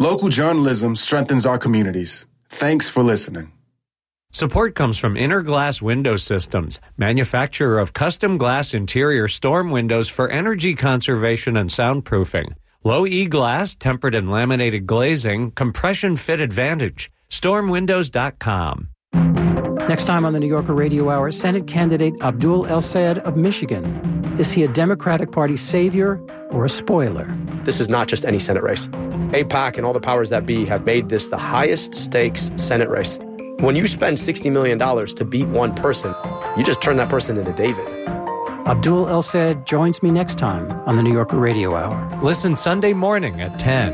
Local journalism strengthens our communities. Thanks for listening. Support comes from Interglass Window Systems, manufacturer of custom glass interior storm windows for energy conservation and soundproofing. Low E-glass, tempered and laminated glazing, compression fit advantage. Stormwindows.com. Next time on the New Yorker Radio Hour, Senate candidate Abdul El-Sayed of Michigan. Is he a Democratic Party savior or a spoiler? This is not just any Senate race. AIPAC and all the powers that be have made this the highest stakes Senate race. When you spend $60 million to beat one person, you just turn that person into David. Abdul El-Sayed joins me next time on the New Yorker Radio Hour. Listen Sunday morning at 10.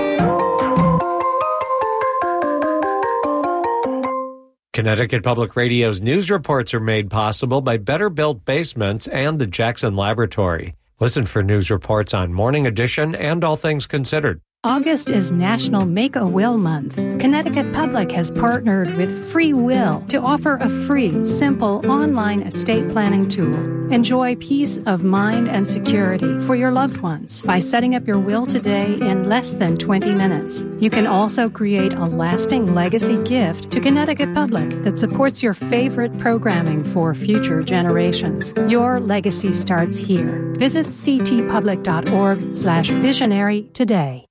Connecticut Public Radio's news reports are made possible by Better Built Basements and the Jackson Laboratory. Listen for news reports on Morning Edition and All Things Considered. August is National Make a Will Month. Connecticut Public has partnered with Free Will to offer a free, simple online estate planning tool. Enjoy peace of mind and security for your loved ones by setting up your will today in less than 20 minutes. You can also create a lasting legacy gift to Connecticut Public that supports your favorite programming for future generations. Your legacy starts here. Visit ctpublic.org/visionary today.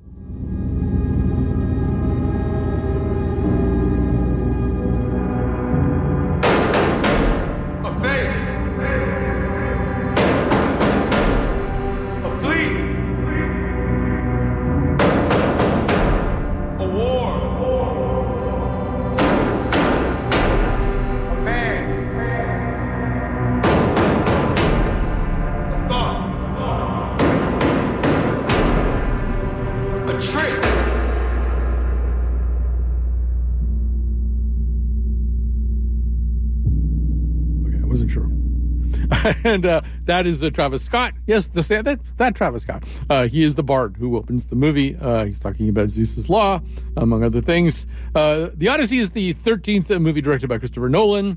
And that is Travis Scott. Yes, that Travis Scott. He is the bard who opens the movie. He's talking about Zeus's Law, among other things. The Odyssey is the 13th movie directed by Christopher Nolan.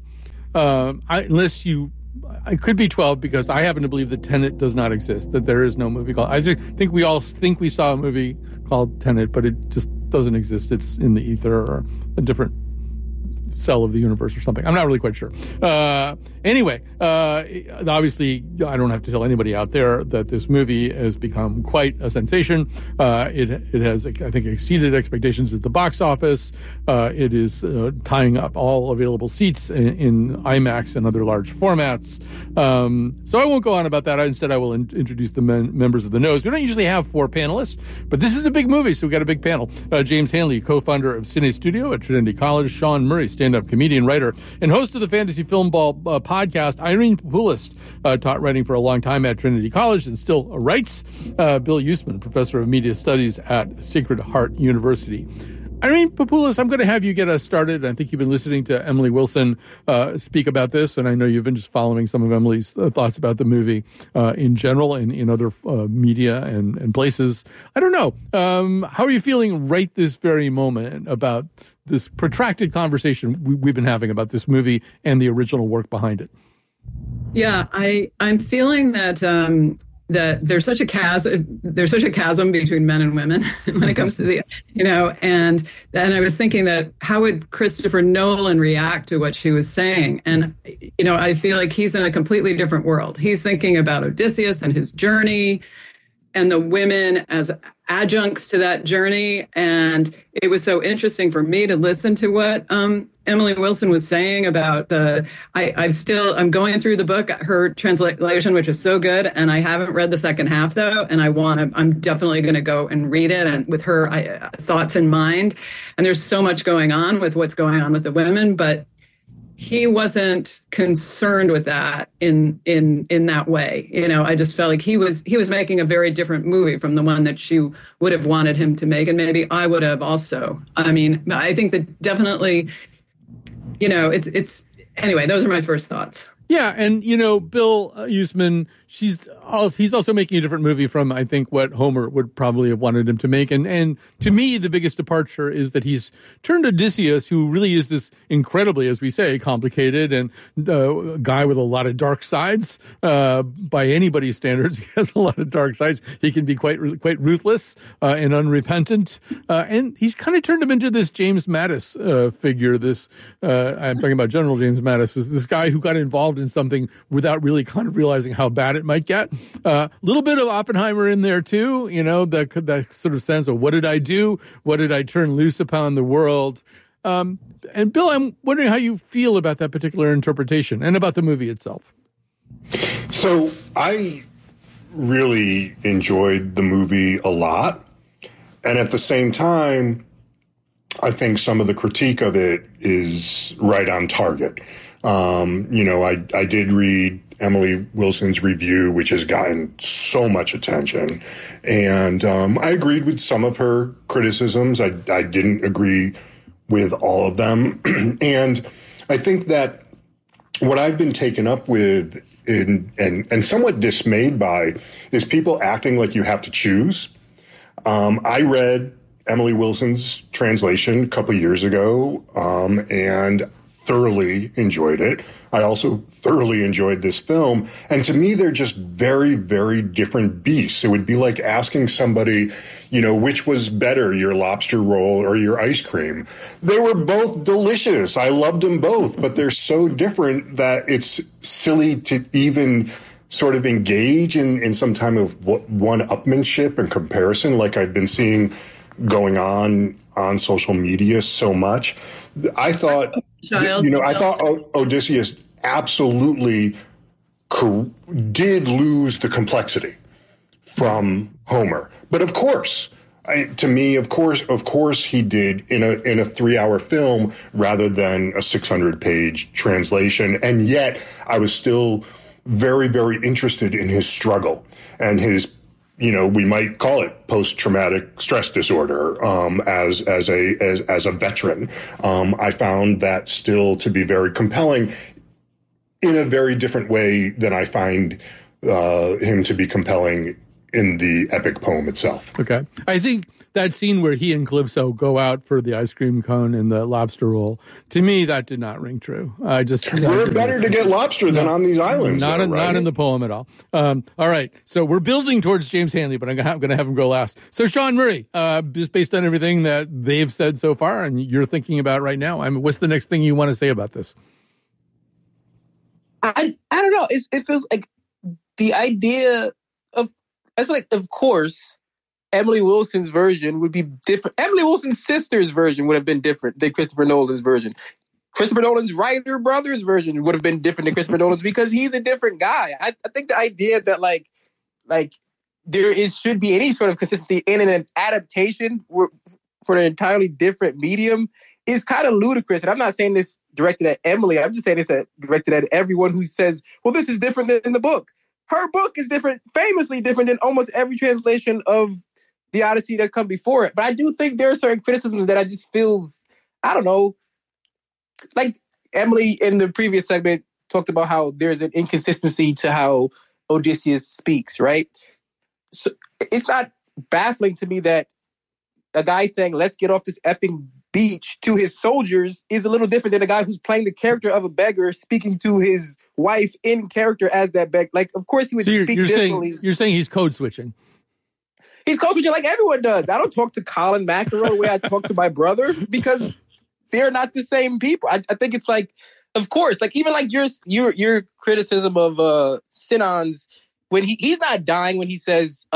I could be 12 because I happen to believe that Tenet does not exist, that there is no movie called... I think we all think we saw a movie called Tenet, but it just doesn't exist. It's in the ether or a different cell of the universe or something. I'm not really quite sure. Anyway, obviously, I don't have to tell anybody out there that this movie has become quite a sensation. It has, I think, exceeded expectations at the box office. It is tying up all available seats in IMAX and other large formats. So I won't go on about that. Instead, I will introduce the members of the Nose. We don't usually have 4 panelists, but this is a big movie, so we've got a big panel. James Hanley, co-founder of Cine Studio at Trinity College. Sean Murray, stand-up comedian, writer, and host of the Fantasy Film Ball podcast. Irene Popoulis taught writing for a long time at Trinity College and still writes. Bill Usman, professor of media studies at Sacred Heart University. Irene Popoulis, I'm going to have you get us started. I think you've been listening to Emily Wilson speak about this, and I know you've been just following some of Emily's thoughts about the movie in general and in other media and places. I don't know. How are you feeling right this very moment about this protracted conversation we've been having about this movie and the original work behind it? Yeah, I'm feeling that that there's such a chasm between men and women when it comes to the, and I was thinking that how would Christopher Nolan react to what she was saying? And, I feel like he's in a completely different world. He's thinking about Odysseus and his journey and the women as adjuncts to that journey. And it was so interesting for me to listen to what Emily Wilson was saying about I'm going through the book, her translation, which is so good. And I haven't read the second half though. And I'm definitely going to go and read it, and with her thoughts in mind. And there's so much going on with what's going on with the women, but he wasn't concerned with that in that way. I just felt like he was making a very different movie from the one that she would have wanted him to make. And maybe I would have also. I mean, I think that definitely, it's anyway, those are my first thoughts. Yeah. And, Bill Usman, he's also making a different movie from, I think, what Homer would probably have wanted him to make. And to me, the biggest departure is that he's turned Odysseus, who really is this incredibly, as we say, complicated and guy with a lot of dark sides. By anybody's standards, he has a lot of dark sides. He can be quite ruthless and unrepentant. And he's kind of turned him into this James Mattis figure. This I'm talking about General James Mattis, is this guy who got involved in something without really kind of realizing how bad it might get. A little bit of Oppenheimer in there too, that sort of sense of what did I do? What did I turn loose upon the world? And Bill, I'm wondering how you feel about that particular interpretation and about the movie itself. So I really enjoyed the movie a lot. And at the same time, I think some of the critique of it is right on target. I did read Emily Wilson's review, which has gotten so much attention. And I agreed with some of her criticisms. I didn't agree with all of them. And I think that what I've been taken up with and somewhat dismayed by is people acting like you have to choose. I read Emily Wilson's translation a couple of years ago and thoroughly enjoyed it. I also thoroughly enjoyed this film. And to me, they're just very, very different beasts. It would be like asking somebody, which was better, your lobster roll or your ice cream. They were both delicious. I loved them both, but they're so different that it's silly to even sort of engage in some time of one-upmanship and comparison like I've been seeing going on social media so much. I thought, I thought Odysseus absolutely did lose the complexity from Homer. But of course, of course he did in a 3-hour film rather than a 600-page translation. And yet I was still very, very interested in his struggle and his, we might call it post-traumatic stress disorder. As a veteran, I found that still to be very compelling in a very different way than I find him to be compelling in the epic poem itself. Okay, I think that scene where he and Calypso go out for the ice cream cone and the lobster roll, to me, that did not ring true. We're better to get lobster than on these islands. Not in the poem at all. All right, so we're building towards James Hanley, but I'm going to have him go last. So Sean Murray, just based on everything that they've said so far and you're thinking about right now, what's the next thing you want to say about this? I don't know. It feels like the idea of, I feel like, of course, Emily Wilson's version would be different. Emily Wilson's sister's version would have been different than Christopher Nolan's version. Christopher Nolan's writer brother's version would have been different than Christopher Nolan's because he's a different guy. I think the idea that like should be any sort of consistency in an adaptation for an entirely different medium is kind of ludicrous. And I'm not saying this directed at Emily. I'm just saying it's directed at everyone who says, well, this is different than the book. Her book is different, famously different than almost every translation of the Odyssey that's come before it. But I do think there are certain criticisms that I just feels, I don't know, like Emily in the previous segment talked about how there's an inconsistency to how Odysseus speaks, right? So it's not baffling to me that a guy saying, let's get off this effing beach to his soldiers is a little different than a guy who's playing the character of a beggar speaking to his wife in character as that beggar. Like, of course he would speak differently. You're saying he's code switching. He's code switching like everyone does. I don't talk to Colin McEnroe the way I talk to my brother because they're not the same people. I think it's like, of course, like even like your criticism of Sinan's when he's not dying when he says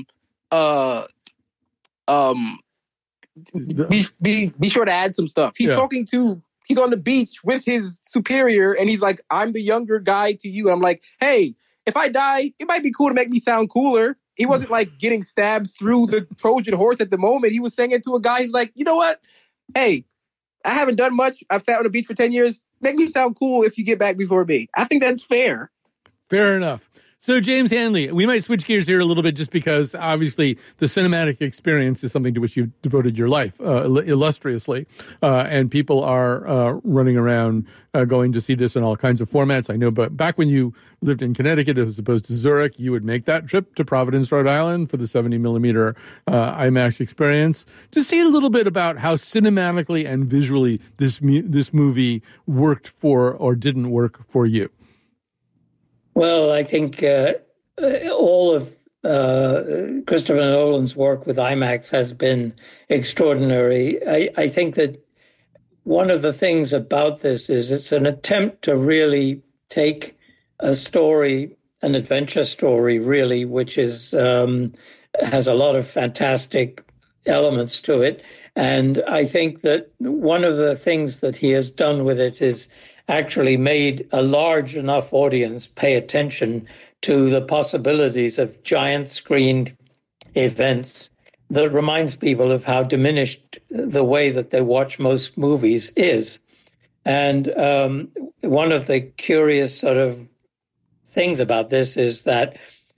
be sure to add some stuff. He's he's on the beach with his superior and he's like, I'm the younger guy to you. And I'm like, hey, if I die, it might be cool to make me sound cooler. He wasn't like getting stabbed through the Trojan horse at the moment. He was saying it to a guy. He's like, you know what? Hey, I haven't done much. I've sat on the beach for 10 years. Make me sound cool if you get back before me. I think that's fair. Fair enough. So, James Hanley, we might switch gears here a little bit just because, obviously, the cinematic experience is something to which you've devoted your life illustriously. And people are running around going to see this in all kinds of formats. I know, but back when you lived in Connecticut as opposed to Zurich, you would make that trip to Providence, Rhode Island for the 70-millimeter IMAX experience. Just say a little bit about how cinematically and visually this movie worked for or didn't work for you. Well, I think all of Christopher Nolan's work with IMAX has been extraordinary. I think that one of the things about this is it's an attempt to really take a story, an adventure story, really, which is has a lot of fantastic elements to it. And I think that one of the things that he has done with it is actually made a large enough audience pay attention to the possibilities of giant screened events that reminds people of how diminished the way that they watch most movies is. And one of the curious sort of things about this is that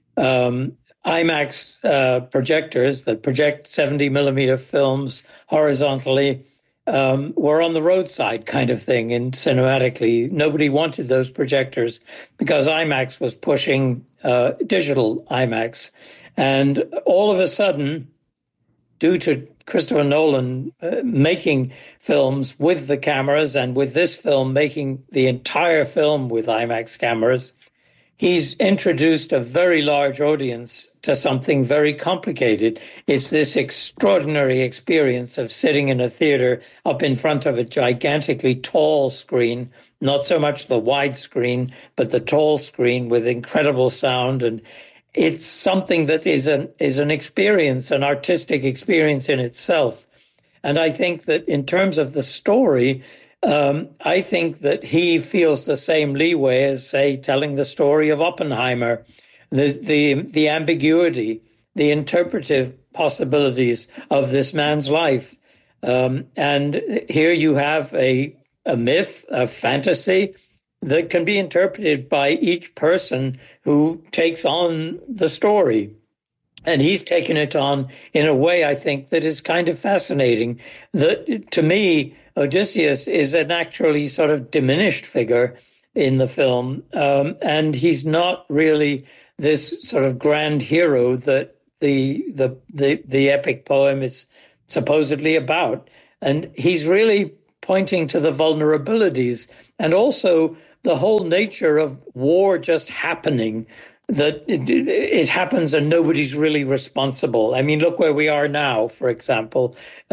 IMAX projectors that project 70-millimeter films horizontally were on the roadside kind of thing, and cinematically. Nobody wanted those projectors because IMAX was pushing digital IMAX. And all of a sudden, due to Christopher Nolan making films with the cameras and with this film making the entire film with IMAX cameras, he's introduced a very large audience to something very complicated. It's this extraordinary experience of sitting in a theater up in front of a gigantically tall screen, not so much the wide screen, but the tall screen with incredible sound. And it's something that is an experience, an artistic experience in itself. And I think that in terms of the story, I think that he feels the same leeway as, say, telling the story of Oppenheimer, the ambiguity, the interpretive possibilities of this man's life. And here you have a myth, a fantasy that can be interpreted by each person who takes on the story. And he's taken it on in a way, I think, that is kind of fascinating. That, to me, Odysseus is an actually sort of diminished figure in the film. And he's not really this sort of grand hero that the epic poem is supposedly about. And he's really pointing to the vulnerabilities and also the whole nature of war just happening, that it happens and nobody's really responsible. I mean, look where we are now, for example,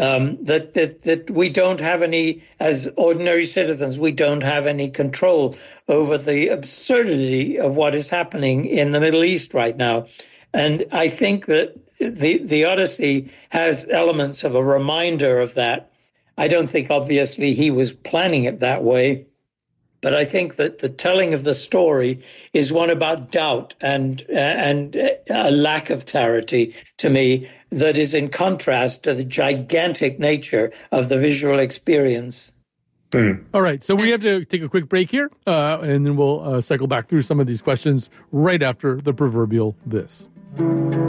that we don't have any, as ordinary citizens, we don't have any control over the absurdity of what is happening in the Middle East right now. And I think that the Odyssey has elements of a reminder of that. I don't think, obviously, he was planning it that way. But I think that the telling of the story is one about doubt and a lack of clarity, to me, that is in contrast to the gigantic nature of the visual experience. All right, so we have to take a quick break here, and then we'll cycle back through some of these questions right after the proverbial this.